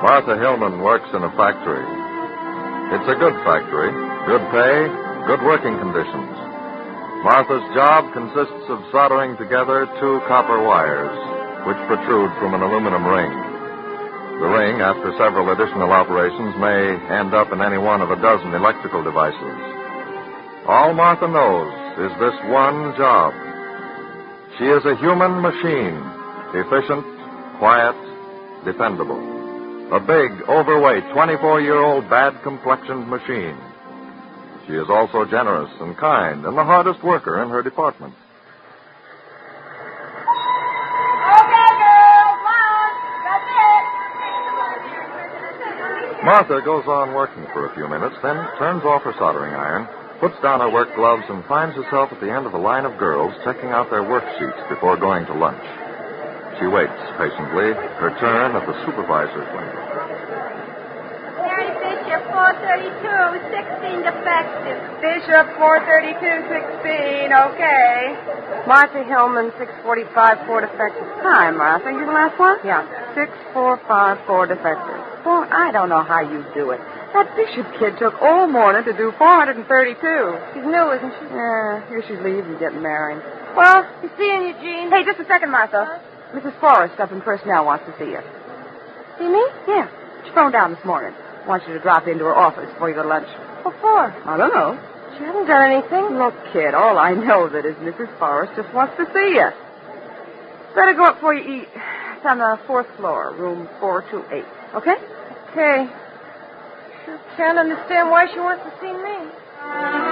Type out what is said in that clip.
Martha Hillman works in a factory. It's a good factory, good pay, good working conditions. Martha's job consists of soldering together two copper wires, which protrude from an aluminum ring. The ring, after several additional operations, may end up in any one of a dozen electrical devices. All Martha knows is this one job. She is a human machine, efficient, quiet, dependable. A big, overweight, 24-year-old, bad-complexioned machine. She is also generous and kind and the hardest worker in her department. Okay, girls, on. That's it. Martha goes on working for a few minutes, then turns off her soldering iron, puts down her work gloves, and finds herself at the end of a line of girls checking out their worksheets before going to lunch. She waits patiently her turn at the supervisor's window. Mary Bishop, 432, 16 defective. Bishop, 432-16, okay. Martha Hillman, 645, 4 defective. Hi, Martha. You the last one? Yeah, 645, 4 defective. Well, I don't know how you do it. That Bishop kid took all morning to do 432. She's new, isn't she? Yeah, here she's leaving, getting married. Well, you seeing Eugene? Hey, just a second, Martha. Mrs. Forrest up in personnel wants to see you. See me? Yeah, she phoned down this morning. Wants you to drop into her office before you go to lunch. What for? I don't know. She hasn't done anything. Look, kid, all I know that is Mrs. Forrest just wants to see you. Better go up before you eat. It's on the 4th floor, room 428. Okay? Okay. Sure can't understand why she wants to see me.